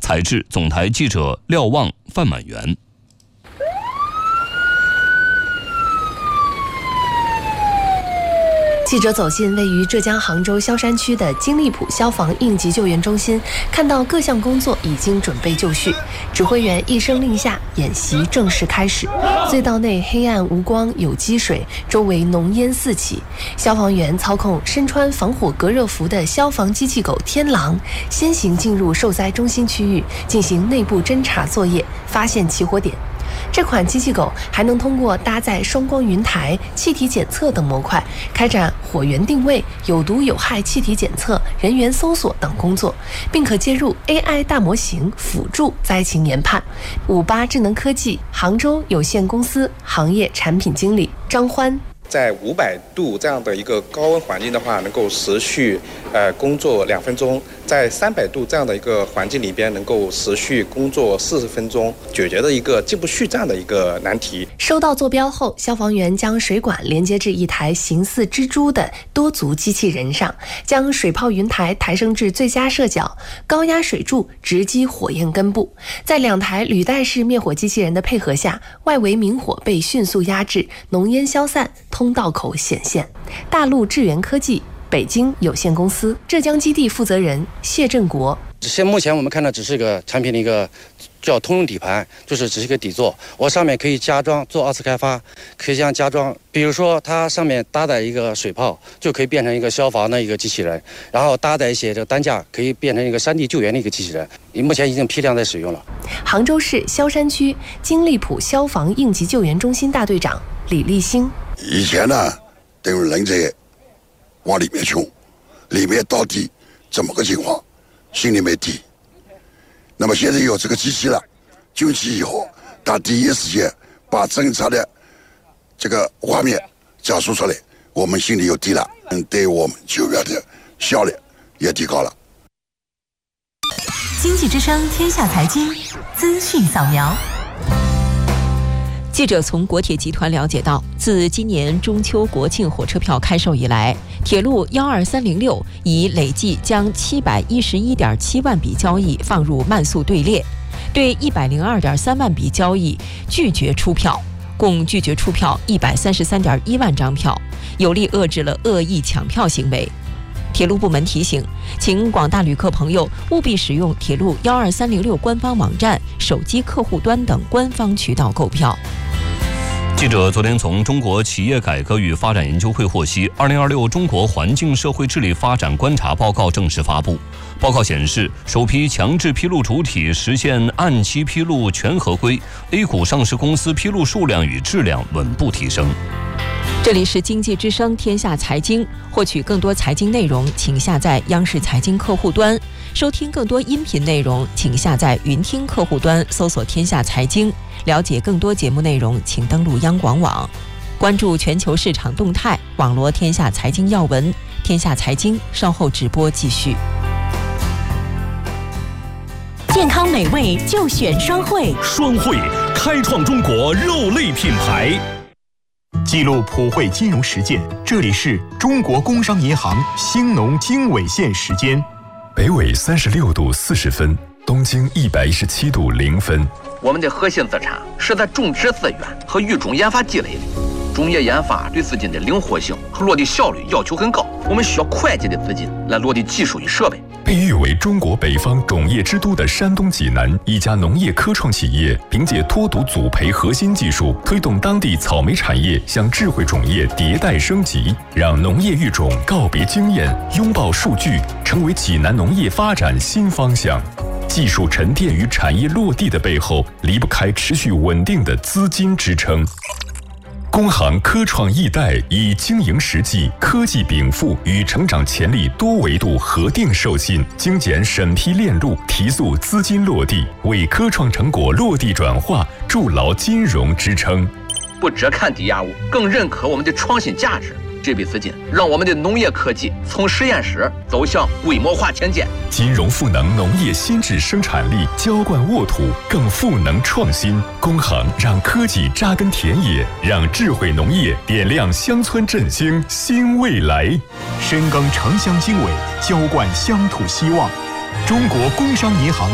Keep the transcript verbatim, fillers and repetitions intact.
采制总台记者廖望、范满元。 记者走进位于浙江杭州萧山区的金利浦消防应急救援中心，看到各项工作已经准备就绪。指挥员一声令下，演习正式开始。隧道内黑暗无光，有积水，周围浓烟四起。消防员操控身穿防火隔热服的消防机器狗天狼，先行进入受灾中心区域，进行内部侦查作业，发现起火点。这款机器狗还能通过搭载双光云台、气体检测等模块，开展火源定位、有毒有害气体检测、人员搜索等工作，并可接入 A I 大模型辅助灾情研判。五八智能科技杭州有限公司行业产品经理张欢。 在五百度这样的一个高温环境的话，能够持续呃工作两分钟；在三百度这样的一个环境里边，能够持续工作四十分钟，解决了一个进不去这样的一个难题。 收到坐标后，消防员将水管连接至一台形似蜘蛛的多足机器人上，将水泡云台抬升至最佳设角，高压水柱直击火焰根部。在两台履带式灭火机器人的配合下，外围明火被迅速压制，浓烟消散，通道口显现。大陆智源科技北京有限公司浙江基地负责人谢振国。 现目前我们看到只是一个产品的一个叫通用底盘，就是只是一个底座，我上面可以加装做二次开发，可以这样加装，比如说它上面搭载一个水炮，就可以变成一个消防的一个机器人，然后搭载一些这个担架，可以变成一个山地救援的一个机器人，目前已经批量在使用了。 杭州市萧山区金利浦消防应急救援中心大队长李立新。 以前呢，等于人在往里面冲，里面到底怎么个情况，心里没底。那么现在有这个机器了，救起以后，他第一时间把侦查的这个画面讲述出来，我们心里有底了，嗯，对我们救援的效率也提高了。 经济之声天下财经资讯扫描。 记者从国铁集团了解到，自今年中秋国庆火车票开售以来，铁路幺二三零六已累计将七百一十一点七万笔交易放入慢速队列，对一百零二点三万笔交易拒绝出票，共拒绝出票一百三十三点一万张票，有力遏制了恶意抢票行为。铁路部门提醒，请广大旅客朋友务必使用铁路幺二三零六官方网站、手机客户端等官方渠道购票。 记者昨天从中国企业改革与发展研究会获悉，二零二六中国环境社会治理发展观察报告正式发布。报告显示，首批强制披露主体实现按期披露全合规 ，A 股上市公司披露数量与质量稳步提升。 这里是经济之声天下财经，获取更多财经内容，请下载央视财经客户端；收听更多音频内容，请下载云听客户端，搜索天下财经。了解更多节目内容，请登录央广网，关注全球市场动态，网罗天下财经要闻。天下财经稍后直播继续。 健康美味就选双汇， 双汇开创中国肉类品牌。记录普惠金融实践，这里是中国工商银行兴农经纬线时间。 北纬三十六度四十分，东经一百一十七度零分。 我们的核心资产是在种植资源和育种研发积累的。种业研发对资金的灵活性和落地效率要求很高，我们需要会计的资金来落地技术与设备。 被誉为中国北方种业之都的山东济南一家农业科创企业，凭借脱毒组培核心技术，推动当地草莓产业向智慧种业迭代升级，让农业育种告别经验，拥抱数据，成为济南农业发展新方向。技术沉淀与产业落地的背后，离不开持续稳定的资金支撑。工行科创易贷以经营实际、科技禀赋与成长潜力多维度核定授信，精简审批链路，提速资金落地，为科创成果落地转化筑牢金融支撑。 不只看抵押物，更认可我们的创新价值。这笔资金让我们的农业科技从实验室走向规模化前进。 金融赋能农业新质生产力，浇灌沃土，更赋能创新。工行让科技扎根田野，让智慧农业点亮乡村振兴新未来。 深耕城乡经纬，浇灌乡土希望。中国工商银行